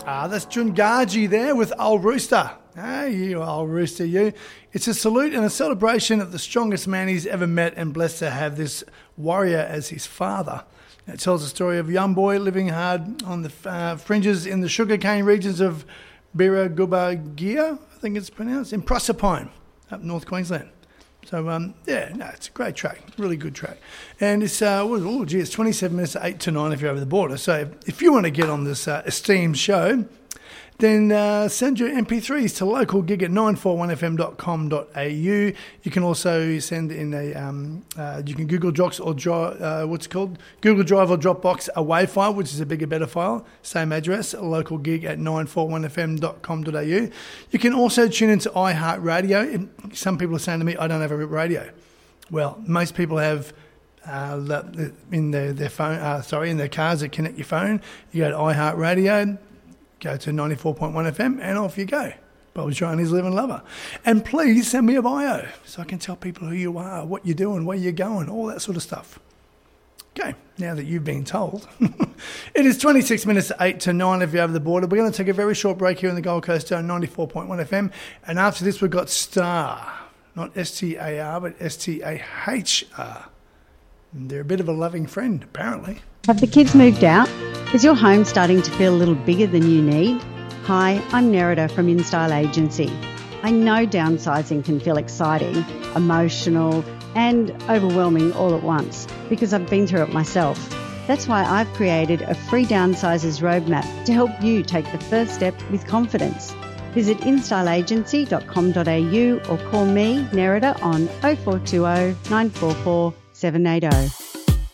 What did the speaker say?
That's Jungaji there with Old Rooster. Hey, you old rooster, you. It's a salute and a celebration of the strongest man he's ever met and blessed to have this warrior as his father. It tells the story of a young boy living hard on the fringes in the sugarcane regions of Birragubagia, I think it's pronounced, in Proserpine, up North Queensland. So, it's a great track, really good track. And it's, it's 27 minutes to 8 to 9 if you're over the border. So if you want to get on this esteemed show, then send your MP3s to localgig at 941fm.com.au. You can also send in you can Google Docs or Google Drive or Dropbox a WAV file, which is a bigger, better file. Same address, localgig at 941fm.com.au. You can also tune into iHeartRadio. Some people are saying to me, I don't have a radio. Well, most people have in their phone, in their cars that connect your phone. You go to iHeartRadio, go to 94.1 FM, and off you go. Bobby Chinese Living Lover. And please send me a bio so I can tell people who you are, what you're doing, where you're going, all that sort of stuff. Okay, now that you've been told. It is 26 minutes to 8 to 9 if you're over the border. We're going to take a very short break here in the Gold Coast on 94.1 FM. And after this, we've got Star. Not S-T-A-R, but S-T-A-H-R. And they're a bit of a loving friend, apparently. Have the kids moved out? Is your home starting to feel a little bigger than you need? Hi, I'm Nerida from InStyle Agency. I know downsizing can feel exciting, emotional, and overwhelming all at once because I've been through it myself. That's why I've created a free downsizers roadmap to help you take the first step with confidence. Visit installagency.com.au or call me, Nerida, on 0420 944 780.